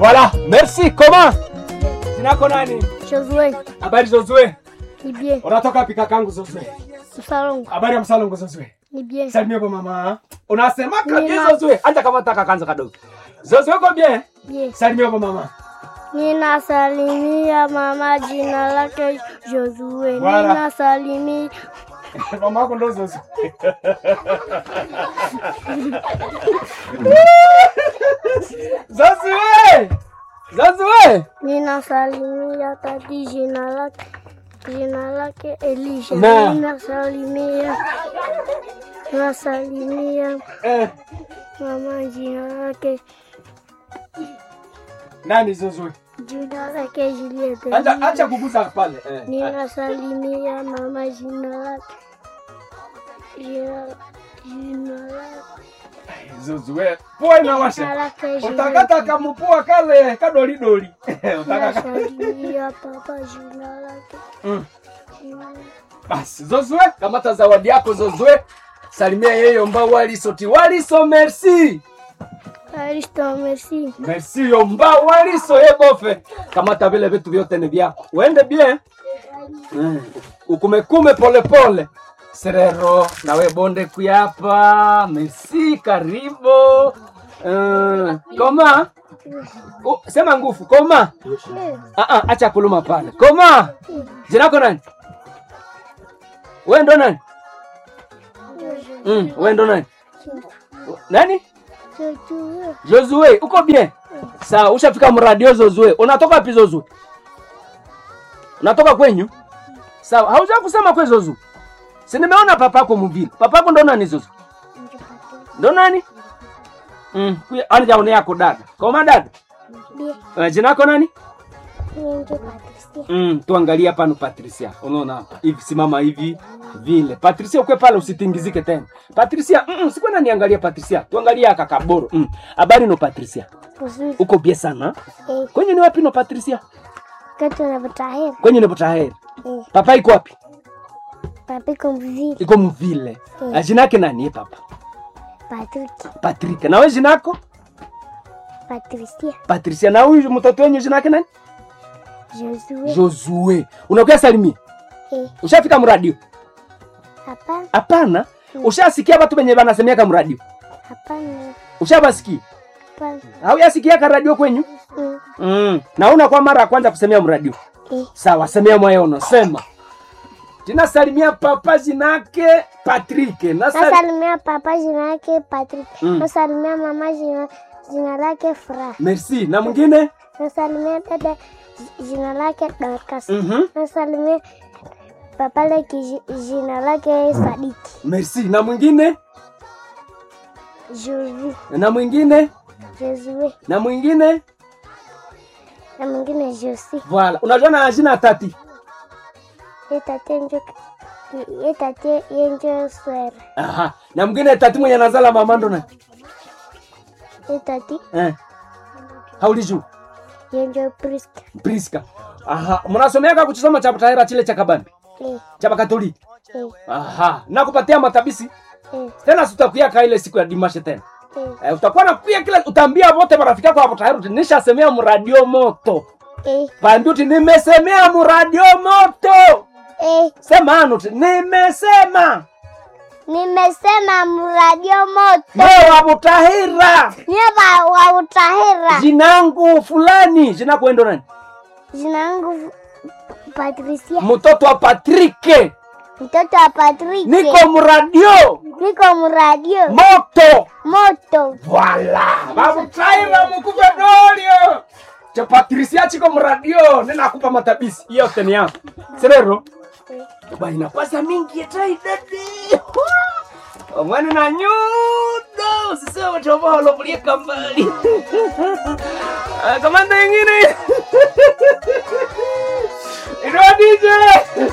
Voilà, merci. Comment? Sinako nani? Josué. Habari Josué? Ni bien. Unatoka wapi kakangu Josué? Msalongo. Habari ya Msalongo Josué? Ni bien. Salimia kwa mama. Unasema Ni kabisa na- Josué. Acha kama taka kanza kadogo. Josué uko bien? Bien. Salimia kwa mama. Ninasalimia mama, jina lake Josué. Voilà. Ninasalimia Mama yako ndo Josué. Josué! Josué! Ninasalimia tati, jina lake Elisha. Na. Ninasalimia Eh, mama, jina lake nani Josué? Juliette. Acha kugusa pale. Ninasalimia mama, jina lake Josué. Poa inawasha. Utakata kamupua kale kadoli doli. Utakaka. Ninasalimia papa, jina lake Basi Josué, kamata zawadi yako Josué. Salimia yeye omba walisoti. Waliso merci. Aristo, merci. Merci yomba waliso yebofe. Kamata vile vitu vyote ni vyako. Uende bien. Ukumekume pole pole. Serero nawe bonde kuyapa. Merci karibu. Koma? Sema ngufu. Koma? Acha kuluma pale. Koma? Jina lako nani? Wewe ndo nani? Wewe ndo nani? Nani? Josué, uko bien? Sawa, ushafika mradio Josué. Unatoka wapi Josué? Unatoka kwenyu? Sawa, hauja kusema kwa Josué. Si nimeona papako mvile. Papako ndo nani Josué? Ndo nani? Kuya anja yako dada. Koma dada. Jina lako nani? Tuangalie hapa ni Patricia. Unaona hapa. Hivi simama hivi vile. Patricia ukwe pale usitingizike tena. Patricia, sikwenda niangalia Patricia. Tuangalie aka kaboro. Habari no Patricia. Uko bie sana? Kwenye ni wapi no Patricia? Kwetu na Butaheri. Kwenye ni Butaheri. Papa iko wapi? Papa iko Mvile. Iko mvile. Jina yake nani papa? Patrick. Patrick. Na wewe jina lako? Patricia. Patricia. Na huyu mtoto wenyu jina yake nani? Josué. Josué. Unakuja salimia? Ushafika mradio? Hapana. Hapana. Ushasikia watu wenye wanasemea kama radio? Hapana. Ushabasikia? Hapana. Hauyasikia ka radio kwenyu? Naona kwa mara ya kwanza kusemea mradio. Sawa, semea moyo unasema. Jina salimia papa jinake Patrick. Nasalimia papa jina lake Patrick. Nasalimia mama jina lake Fra. Merci. Na mwingine? Nasalimia dada jina lake Dorcas. Nasalimia papa lake jina lake Sadiki. Merci. Na mwingine? Jovi. Na mwingine? Josué. Na mwingine? Na mwingine Josi. Voilà. Unajua na jina tati? Etate yenjo swera. Aha. Na mwingine tati mwenye anazala mama ndo nani? Etate Hauliju? yenjo Priska. Priska. Aha. Mnasomea kuchisoma cha Butahera chile cha Kabambi? Cha Katoliki. Aha. Nakupatia matabisi? Tena sitakuya ile siku ya Dimashe tena. Utakuwa na pia kila utaambia wote marafiki yako hapo tayari nishasemea mradio moto. Panduti nimesemea mradio moto. Sema anuti nimesema mradio moto. Wewe wa Butahera. Yeba wa Butahera. Jinangu fulani. Jina kwendo nani? Jinangu Patricia. Mtoto wa Patrick. Mtoto wa Patrick. Niko mradio moto. Voilà. Babu Taira mkupe dolio. Cha Patricia chiko mradio. Nena kupa matabisi. Hiyo teni yako. Serero. Bali na pesa mingi ya tai dadi. Mwana na nyudo. Sisi watoba holopulia kambali. Kamanda ingine. Ino DJ.